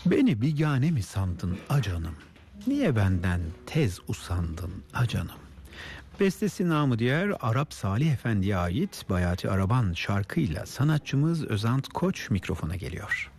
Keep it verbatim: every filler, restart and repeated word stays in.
Beni bigane mi sandın acanım? Niye benden tez usandın acanım? Bestesi namı diğer Arap Salih Efendi'ye ait Bayati Araban şarkıyla sanatçımız Özant Koç mikrofona geliyor.